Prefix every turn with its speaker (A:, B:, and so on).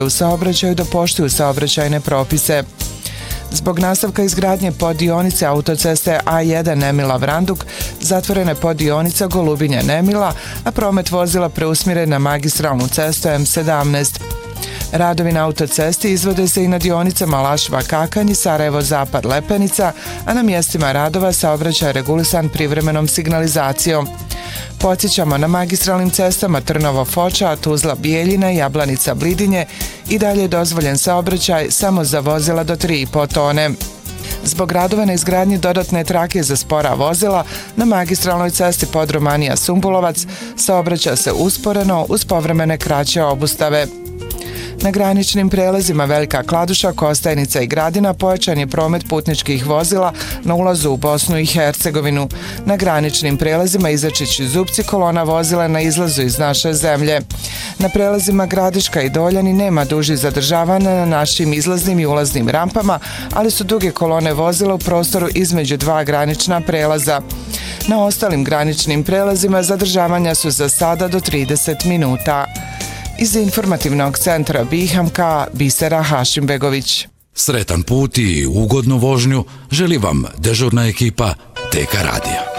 A: u saobraćaju da poštuju saobraćajne propise. Zbog nastavka izgradnje poddionice autoceste A1 Nemila-Vranduk zatvorena je poddionica Golubinja-Nemila, a promet vozila preusmjeren na magistralnu cestu M17. Radovi na autocesti izvode se i na dionicama Lašva-Kakanj i Sarajevo-Zapad-Lepenica, a na mjestima radova saobraćaj je regulisan privremenom signalizacijom. Podsjećamo, na magistralnim cestama Trnovo-Foča, Tuzla-Bijeljina i Jablanica-Blidinje i dalje je dozvoljen saobraćaj samo za vozila do 3,5 tone. Zbog radova na izgradnji dodatne trake za spora vozila, na magistralnoj cesti Podromanija-Sumbulovac saobraća se usporeno uz povremene kraće obustave. Na graničnim prelazima Velika Kladuša, Kostajnica i Gradina pojačan je promet putničkih vozila na ulazu u Bosnu i Hercegovinu. Na graničnim prelazima Izačić i Zupci kolona vozila na izlazu iz naše zemlje. Na prelazima Gradiška i Doljani nema dužih zadržavanja na našim izlaznim i ulaznim rampama, ali su duge kolone vozila u prostoru između dva granična prelaza. Na ostalim graničnim prelazima zadržavanja su za sada do 30 minuta. Iz informativnog centra BiH Bisera Hašimbegović.
B: Sretan put i ugodnu vožnju želi vam dežurna ekipa TK radija.